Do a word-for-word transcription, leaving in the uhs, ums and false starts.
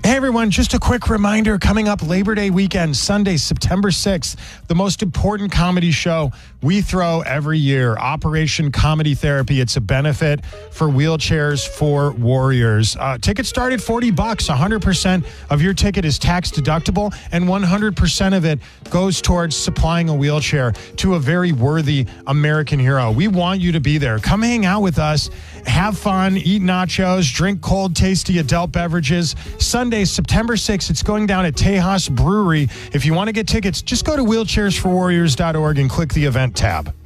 Hey everyone, just a quick reminder, coming up Labor Day weekend, Sunday, September sixth, the most important comedy show we throw every year, Operation Comedy Therapy. It's a benefit for Wheelchairs for Warriors. Uh, tickets start at forty bucks. one hundred percent of your ticket is tax deductible, and one hundred percent of it goes towards supplying a wheelchair to a very worthy American hero. We want you to be there. Come hang out with us, have fun, eat nachos, drink cold, tasty adult beverages. Sunday, September sixth, it's going down at Tejas Brewery. If you want to get tickets, just go to wheelchairs for warriors dot org and click the event tab.